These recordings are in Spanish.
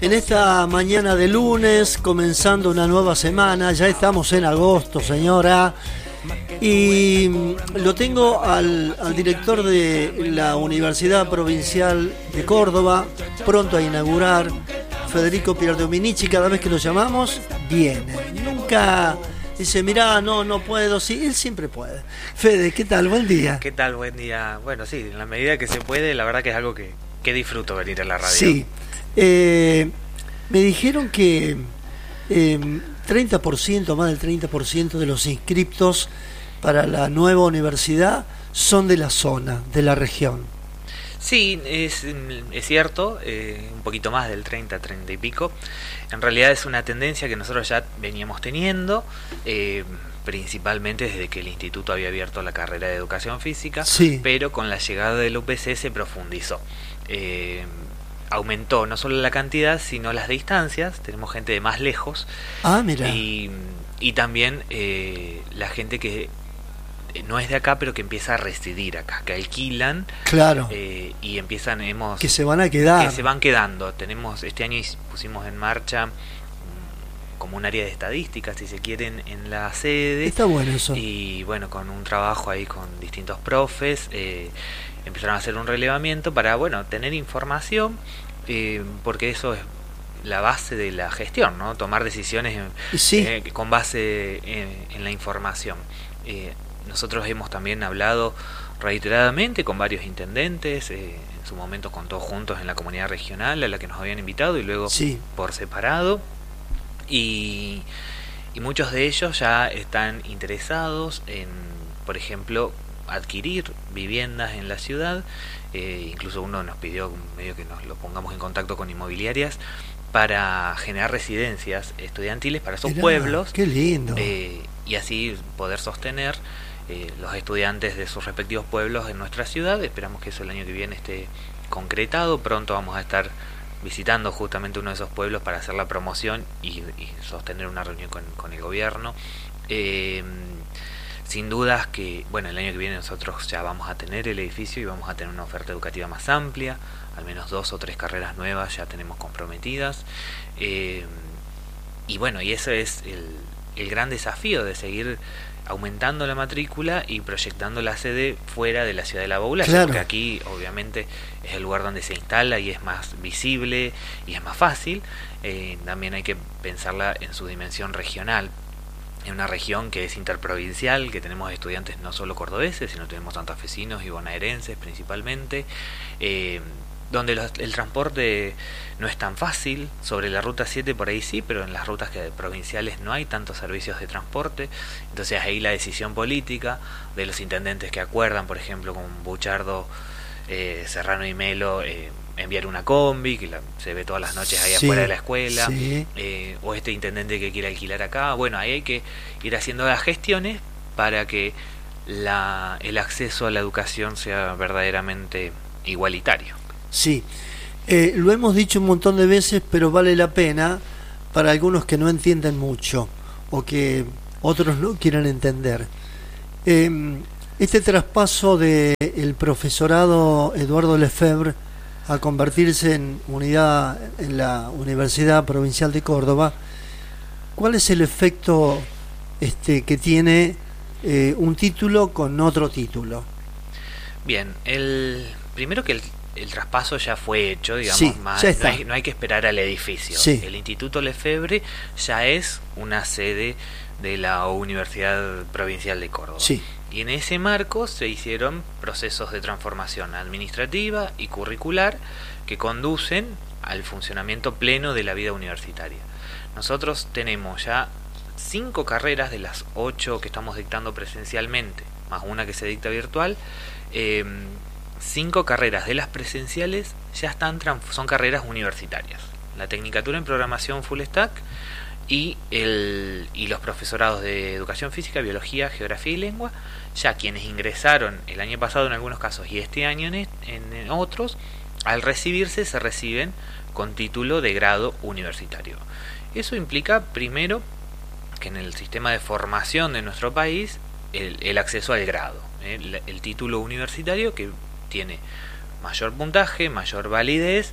En esta mañana de lunes, comenzando una nueva semana, ya estamos en agosto, señora, y lo tengo al director de la Universidad Provincial de Córdoba, pronto a inaugurar, Federico Pierdominici. Cada vez que lo llamamos, viene. Nunca dice, mirá, no puedo. Sí, él siempre puede. Fede, ¿qué tal? Buen día. ¿Qué tal? Buen día. Bueno, sí, en la medida que se puede, la verdad que es algo que disfruto venir a la radio. Sí. Me dijeron que 30%, más del 30% de los inscriptos para la nueva universidad son de la zona, de la región. Sí, es cierto, un poquito más del 30 y pico. En realidad es una tendencia que nosotros ya veníamos teniendo, principalmente desde que el instituto había abierto la carrera de educación física, sí. Pero con la llegada del UPC se profundizó. Aumentó no solo la cantidad, sino las distancias. Tenemos gente de más lejos. Ah, mira. Y también la gente que no es de acá, pero que empieza a residir acá, que alquilan. Claro. Y empiezan, que se van a quedar. Que se van quedando. Tenemos, este año pusimos en marcha como un área de estadística, si se quieren, en la sede. Está bueno eso. Y bueno, con un trabajo ahí con distintos profes, empezaron a hacer un relevamiento para, bueno, tener información, porque eso es la base de la gestión, ¿no? Tomar decisiones sí. Con base en la información. Nosotros hemos también hablado reiteradamente con varios intendentes, en su momento con todos juntos en la comunidad regional a la que nos habían invitado y luego sí. por separado, y muchos de ellos ya están interesados en, por ejemplo, adquirir viviendas en la ciudad. Incluso uno nos pidió medio que nos lo pongamos en contacto con inmobiliarias para generar residencias estudiantiles para esos pueblos. Qué lindo. Y así poder sostener los estudiantes de sus respectivos pueblos en nuestra ciudad. Esperamos que eso el año que viene esté concretado. Pronto vamos a estar visitando justamente uno de esos pueblos para hacer la promoción y sostener una reunión con el gobierno. Sin dudas que, bueno, el año que viene nosotros ya vamos a tener el edificio y vamos a tener una oferta educativa más amplia, al menos 2 o 3 carreras nuevas ya tenemos comprometidas, y bueno, y eso es el gran desafío de seguir aumentando la matrícula y proyectando la sede fuera de la ciudad de La Baula, claro. Porque aquí obviamente es el lugar donde se instala y es más visible y es más fácil. También hay que pensarla en su dimensión regional, en una región que es interprovincial, que tenemos estudiantes no solo cordobeses, sino tenemos santafesinos y bonaerenses principalmente, donde el transporte no es tan fácil. Sobre la ruta 7 por ahí sí, pero en las rutas provinciales no hay tantos servicios de transporte. Entonces ahí la decisión política de los intendentes que acuerdan, por ejemplo, con Buchardo, Serrano y Melo, enviar una combi que se ve todas las noches ahí sí, afuera de la escuela, sí. O este intendente que quiere alquilar acá. Bueno, ahí hay que ir haciendo las gestiones para que el acceso a la educación sea verdaderamente igualitario. Sí, lo hemos dicho un montón de veces, pero vale la pena para algunos que no entienden mucho o que otros no quieran entender. Este traspaso del profesorado Eduardo Lefebvre a convertirse en unidad en la Universidad Provincial de Córdoba, ¿cuál es el efecto que tiene un título con otro título? Bien, primero que el traspaso ya fue hecho, digamos, sí, más no hay que esperar al edificio. Sí. El Instituto Lefebvre ya es una sede de la Universidad Provincial de Córdoba. Sí. Y en ese marco se hicieron procesos de transformación administrativa y curricular que conducen al funcionamiento pleno de la vida universitaria. Nosotros tenemos ya 5 carreras de las 8 que estamos dictando presencialmente, más una que se dicta virtual. 5 carreras de las presenciales ya son carreras universitarias. La Tecnicatura en Programación Full Stack y los profesorados de Educación Física, Biología, Geografía y Lengua, ya quienes ingresaron el año pasado en algunos casos y este año en otros, al recibirse se reciben con título de grado universitario. Eso implica, primero, que en el sistema de formación de nuestro país, el acceso al grado, el título universitario, que tiene mayor puntaje, mayor validez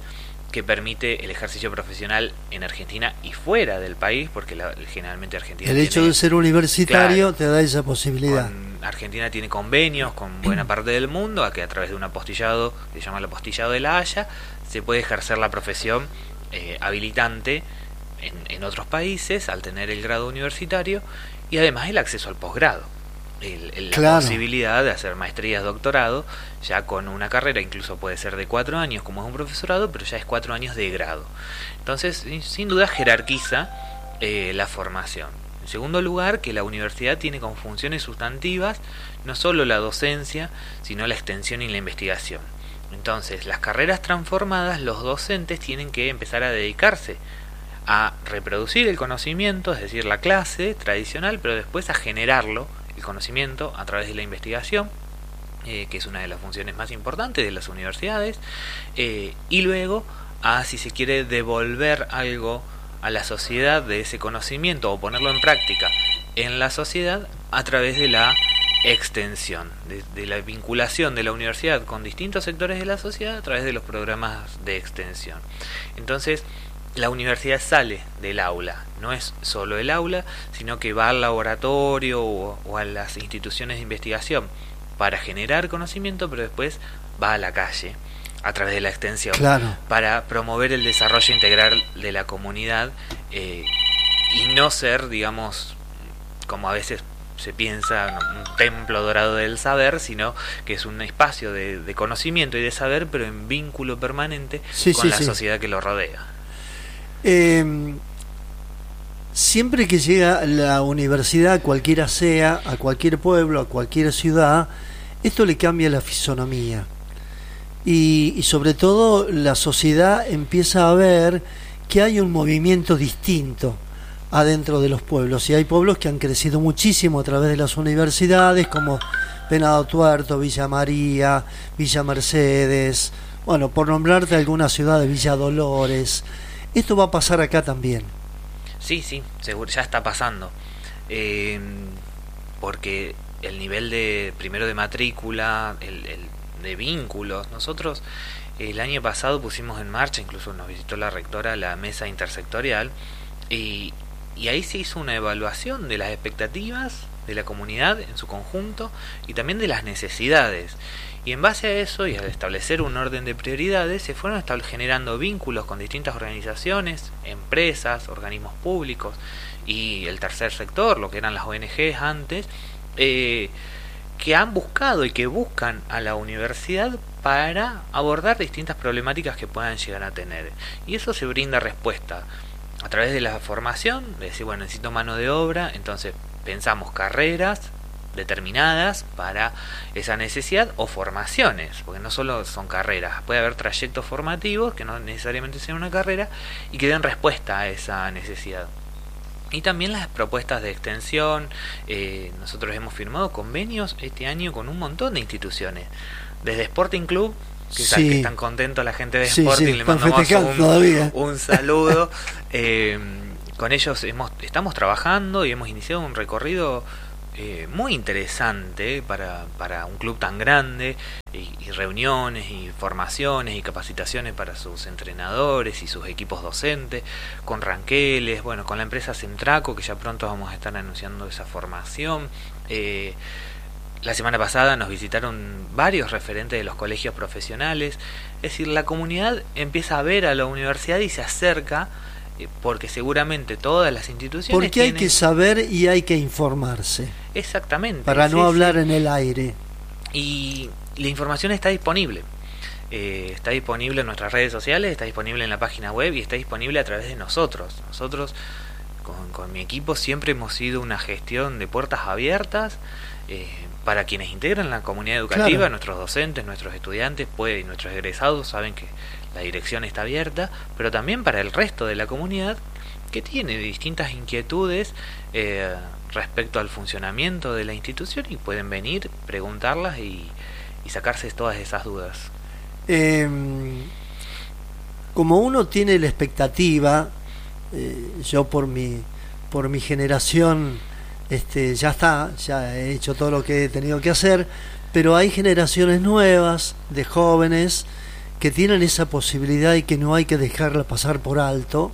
que permite el ejercicio profesional en Argentina y fuera del país, porque generalmente Argentina el hecho de ser universitario, claro, te da esa posibilidad. Argentina tiene convenios con buena parte del mundo, a que a través de un apostillado, que se llama el apostillado de La Haya, se puede ejercer la profesión habilitante en otros países al tener el grado universitario, y además el acceso al posgrado. La claro, posibilidad de hacer maestrías, doctorado, ya con una carrera, incluso puede ser de 4 años como es un profesorado, pero ya es 4 años de grado. Entonces, sin duda jerarquiza la formación. En segundo lugar, que la universidad tiene como funciones sustantivas no solo la docencia, sino la extensión y la investigación. Entonces, las carreras transformadas, los docentes tienen que empezar a dedicarse a reproducir el conocimiento, es decir, la clase tradicional, pero después a generarlo, el conocimiento, a través de la investigación, que es una de las funciones más importantes de las universidades, y luego a, si se quiere, devolver algo a la sociedad de ese conocimiento o ponerlo en práctica en la sociedad a través de la extensión, de la vinculación de la universidad con distintos sectores de la sociedad a través de los programas de extensión. Entonces, la universidad sale del aula, no es solo el aula, sino que va al laboratorio o a las instituciones de investigación para generar conocimiento, pero después va a la calle a través de la extensión, claro, para promover el desarrollo integral de la comunidad, y no ser, digamos, como a veces se piensa, un templo dorado del saber, sino que es un espacio de conocimiento y de saber, pero en vínculo permanente con la sociedad que lo rodea. Siempre que llega la universidad, cualquiera sea, a cualquier pueblo, a cualquier ciudad, esto le cambia la fisonomía. Y sobre todo la sociedad empieza a ver que hay un movimiento distinto adentro de los pueblos, y hay pueblos que han crecido muchísimo a través de las universidades, como Venado Tuerto, Villa María, Villa Mercedes, bueno, por nombrarte algunas ciudades, Villa Dolores. Esto va a pasar acá también. Sí, seguro, ya está pasando, porque el nivel de primero de matrícula, el de vínculos, nosotros el año pasado pusimos en marcha, incluso nos visitó la rectora, la mesa intersectorial, y ahí se hizo una evaluación de las expectativas de la comunidad en su conjunto y también de las necesidades. Y en base a eso y al establecer un orden de prioridades, se fueron generando vínculos con distintas organizaciones, empresas, organismos públicos y el tercer sector, lo que eran las ONGs antes, que han buscado y que buscan a la universidad para abordar distintas problemáticas que puedan llegar a tener. Y eso se brinda respuesta a través de la formación, de decir, bueno, necesito mano de obra, entonces pensamos carreras determinadas para esa necesidad o formaciones, porque no solo son carreras, puede haber trayectos formativos que no necesariamente sean una carrera y que den respuesta a esa necesidad. Y también las propuestas de extensión. Nosotros hemos firmado convenios este año con un montón de instituciones, desde Sporting Club, que, sí, que están contentos la gente de Sporting, le mandamos un saludo. Con ellos estamos trabajando y hemos iniciado un recorrido muy interesante para un club tan grande, y reuniones y formaciones y capacitaciones para sus entrenadores y sus equipos docentes, con ranqueles, bueno, con la empresa Centraco, que ya pronto vamos a estar anunciando esa formación. La semana pasada nos visitaron varios referentes de los colegios profesionales. Es decir, la comunidad empieza a ver a la universidad y se acerca, porque seguramente todas las instituciones porque hay que saber y hay que informarse. Exactamente. Para no hablar en el aire. Y la información está disponible. Está disponible en nuestras redes sociales, está disponible en la página web y está disponible a través de nosotros. Nosotros, con mi equipo, siempre hemos sido una gestión de puertas abiertas para quienes integran la comunidad educativa, claro. Nuestros docentes, nuestros estudiantes y nuestros egresados saben que la dirección está abierta, pero también para el resto de la comunidad que tiene distintas inquietudes respecto al funcionamiento de la institución, y pueden venir, preguntarlas y sacarse todas esas dudas. Como uno tiene la expectativa, yo por mi generación ya he hecho todo lo que he tenido que hacer, pero hay generaciones nuevas de jóvenes que tienen esa posibilidad y que no hay que dejarla pasar por alto.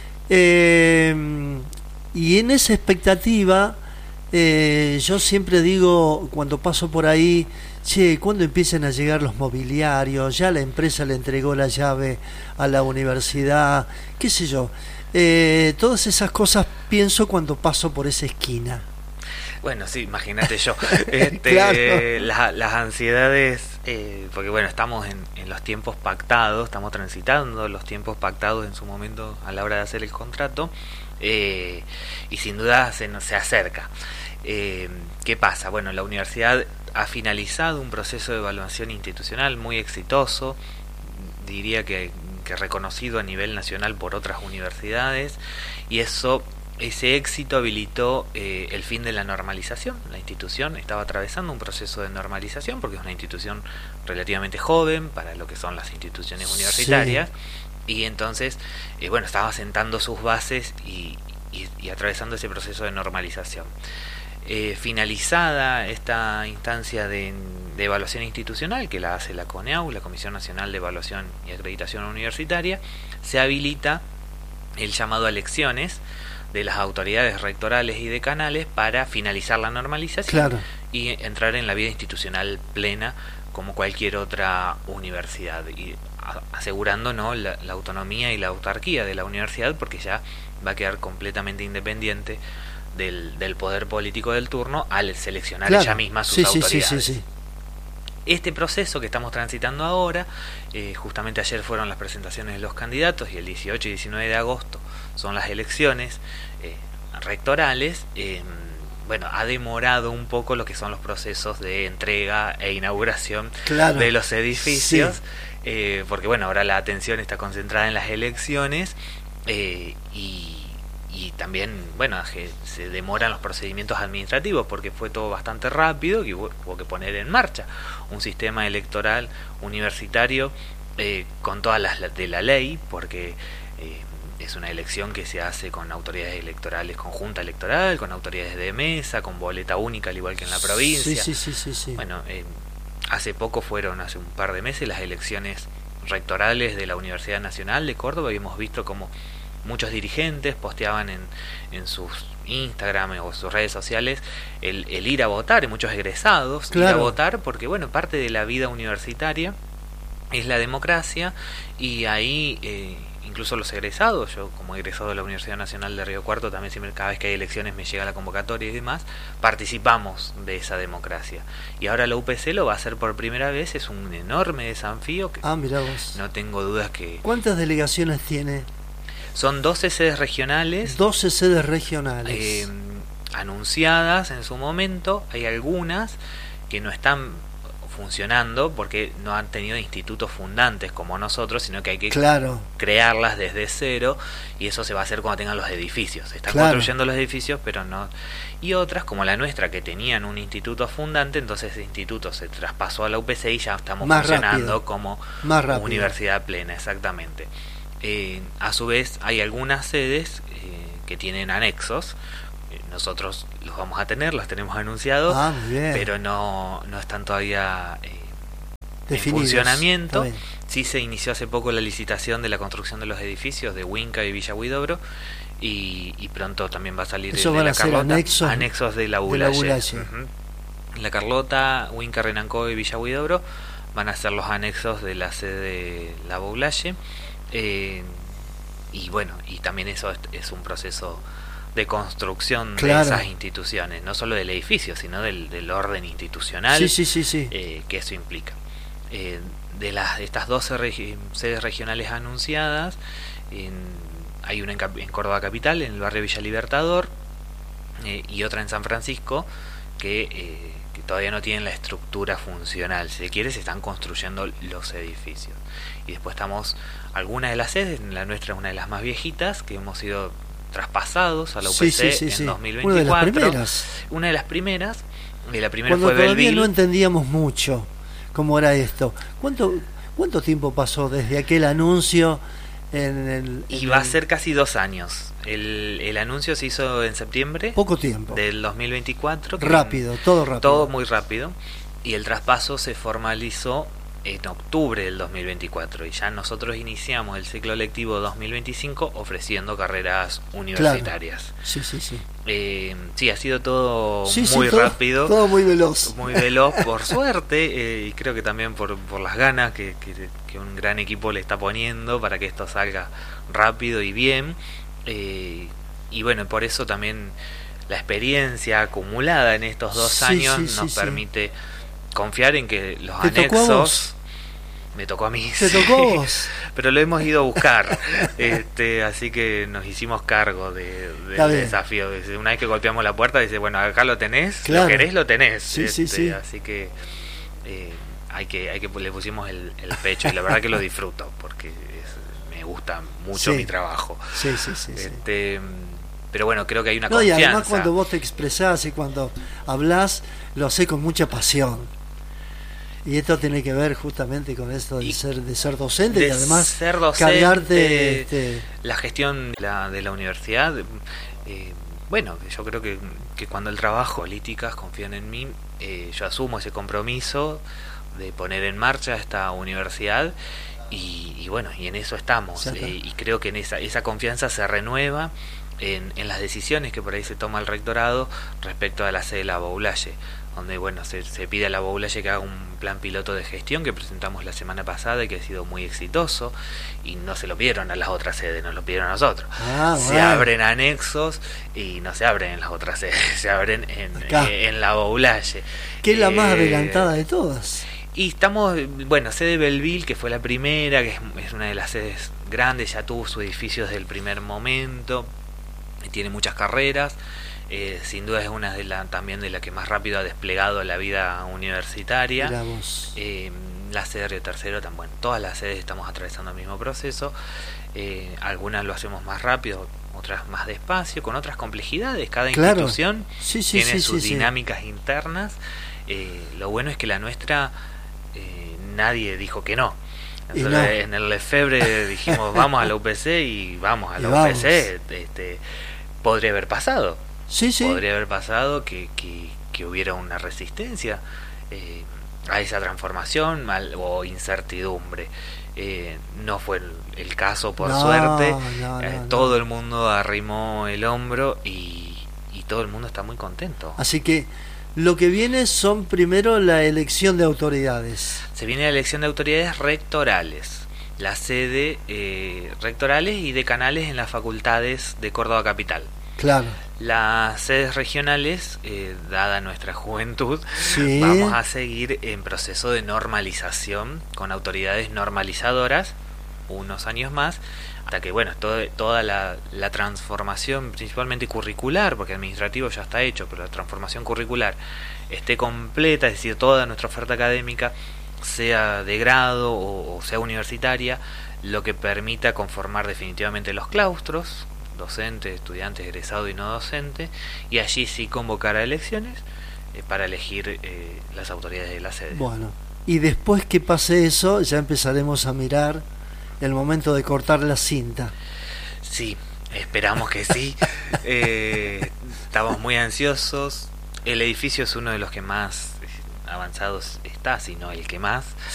Y en esa expectativa, yo siempre digo, cuando paso por ahí, che, ¿cuándo empiecen a llegar los mobiliarios? Ya la empresa le entregó la llave a la universidad, qué sé yo. Todas esas cosas pienso cuando paso por esa esquina. Bueno, sí, imagínate yo. Claro. Las ansiedades, porque bueno, estamos en los tiempos pactados, estamos transitando los tiempos pactados en su momento a la hora de hacer el contrato, y sin duda se acerca. ¿Qué pasa? Bueno, la universidad ha finalizado un proceso de evaluación institucional muy exitoso, diría que reconocido a nivel nacional por otras universidades, y ese éxito habilitó el fin de la normalización. La institución estaba atravesando un proceso de normalización porque es una institución relativamente joven para lo que son las instituciones universitarias, y entonces bueno, estaba sentando sus bases y atravesando ese proceso de normalización. Finalizada esta instancia de evaluación institucional, que la hace la CONEAU, la Comisión Nacional de Evaluación y Acreditación Universitaria, se habilita el llamado a elecciones de las autoridades rectorales y decanales para finalizar la normalización, claro, y entrar en la vida institucional plena como cualquier otra universidad, y asegurando, ¿no?, la autonomía y la autarquía de la universidad, porque ya va a quedar completamente independiente del poder político del turno al seleccionar, claro, ella misma sus autoridades. Sí. Este proceso que estamos transitando ahora, justamente ayer fueron las presentaciones de los candidatos y el 18 y 19 de agosto son las elecciones rectorales. Bueno, ha demorado un poco lo que son los procesos de entrega e inauguración, claro, de los edificios, sí, porque bueno, ahora la atención está concentrada en las elecciones, y también, bueno, se demoran los procedimientos administrativos porque fue todo bastante rápido y hubo que poner en marcha un sistema electoral universitario con todas las de la ley, porque es una elección que se hace con autoridades electorales, con junta electoral, con autoridades de mesa, con boleta única, al igual que en la provincia. Sí. Bueno, hace un par de meses, las elecciones rectorales de la Universidad Nacional de Córdoba, y hemos visto como muchos dirigentes posteaban en sus Instagram o sus redes sociales el ir a votar, y muchos egresados, claro, ir a votar, porque bueno, parte de la vida universitaria es la democracia, y ahí incluso los egresados, yo como egresado de la Universidad Nacional de Río Cuarto, también siempre, cada vez que hay elecciones me llega la convocatoria y demás, participamos de esa democracia. Y ahora la UPC lo va a hacer por primera vez, es un enorme desafío que mirá vos. No tengo dudas que... ¿Cuántas delegaciones tiene? Son 12 sedes regionales. 12 sedes regionales. Anunciadas en su momento. Hay algunas que no están funcionando porque no han tenido institutos fundantes como nosotros, sino que hay que, claro, crearlas desde cero, y eso se va a hacer cuando tengan los edificios. Se están, claro, construyendo los edificios, pero no. Y otras, como la nuestra, que tenían un instituto fundante, entonces ese instituto se traspasó a la UPC y ya estamos más funcionando rápido, como universidad plena, exactamente. A su vez hay algunas sedes que tienen anexos. Nosotros las tenemos anunciados, pero no están todavía en funcionamiento. Sí se inició hace poco la licitación de la construcción de los edificios de Huinca y Villa Huidobro, y pronto también va a salir de la Carlota, anexos de la Bulaye. La Carlota, Huinca, Renancó y Villa Huidobro van a ser los anexos de la sede de la Bulaye. Y bueno, y también eso es un proceso de construcción, claro, de esas instituciones, no solo del edificio, sino del orden institucional, que eso implica. De estas 12 sedes regionales anunciadas, hay una en Córdoba Capital, en el barrio Villa Libertador, y otra en San Francisco, que todavía no tienen la estructura funcional. Si se quiere, se están construyendo los edificios. Y después estamos, algunas de las sedes, la nuestra es una de las más viejitas, que hemos sido traspasados a la UPC en 2024. Una de las primeras. Y la primera cuando fue todavía Belville. No entendíamos mucho cómo era esto. ¿Cuánto tiempo pasó desde aquel anuncio? Y va a ser casi 2 años. El anuncio se hizo en septiembre. Poco tiempo. Del 2024. Rápido, todo rápido. Todo muy rápido. Y el traspaso se formalizó en octubre del 2024 y ya nosotros iniciamos el ciclo lectivo 2025 ofreciendo carreras universitarias. Claro. Sí, sí, sí. Sí, ha sido todo Sí, muy todo, rápido. todo muy veloz. Muy veloz, por suerte, y creo que también por las ganas que un gran equipo le está poniendo para que esto salga rápido y bien. Y bueno, por eso también la experiencia acumulada en estos 2 años nos permite confiar en que los anexos... Me tocó a mí. ¿Te tocó a vos? Pero lo hemos ido a buscar. Así que nos hicimos cargo del desafío. Una vez que golpeamos la puerta, dice, bueno, acá lo tenés, claro. Lo querés, lo tenés. Sí. Así que le pusimos el pecho y la verdad que lo disfruto porque me gusta mucho mi trabajo. Sí. Pero bueno, creo que hay una confianza. Y además cuando vos te expresás y cuando hablás, lo hacés con mucha pasión. Y esto tiene que ver justamente con esto de ser docente y además ser docente, cargarte la gestión de la universidad. Bueno, yo creo que cuando el trabajo, políticas, confían en mí, yo asumo ese compromiso de poner en marcha esta universidad y bueno, y en eso estamos. Y creo que en esa confianza se renueva en las decisiones que por ahí se toma el rectorado respecto a la sede de la Boulaye, donde bueno se pide a la Boulaye que haga un plan piloto de gestión que presentamos la semana pasada y que ha sido muy exitoso, y no se lo pidieron a las otras sedes, nos lo pidieron a nosotros. Se abren anexos y no se abren en las otras sedes, se abren en la Boulaye, que es la más adelantada de todas. Y estamos, bueno, sede Belleville, que fue la primera, que es una de las sedes grandes, ya tuvo su edificio desde el primer momento, tiene muchas carreras. Sin duda es una también de la que más rápido ha desplegado la vida universitaria. La sede de Río Tercero, bueno, todas las sedes estamos atravesando el mismo proceso. Algunas lo hacemos más rápido, otras más despacio, con otras complejidades. Cada institución tiene sus dinámicas internas. Lo bueno es que la nuestra, nadie dijo que no. En el Lefebvre dijimos vamos a la UPC y vamos a la UPC. Podría haber pasado. Podría haber pasado que hubiera una resistencia a esa transformación o incertidumbre. No fue el caso, por suerte. Todo el mundo arrimó el hombro y todo el mundo está muy contento. Así que lo que viene son primero la elección de autoridades. Se viene la elección de autoridades rectorales. La sede rectorales y decanales en las facultades de Córdoba Capital. Claro. Las sedes regionales, dada nuestra juventud, vamos a seguir en proceso de normalización con autoridades normalizadoras unos años más, hasta que bueno, toda la transformación principalmente curricular, porque administrativo ya está hecho, pero la transformación curricular esté completa, es decir, toda nuestra oferta académica, sea de grado o sea universitaria, lo que permita conformar definitivamente los claustros, docente, estudiante, egresado y no docente, y allí sí convocar a elecciones para elegir las autoridades de la sede. Bueno, y después que pase eso, ya empezaremos a mirar el momento de cortar la cinta. Sí, esperamos que sí. Estamos muy ansiosos. El edificio es uno de los que más avanzados está, sino el que más.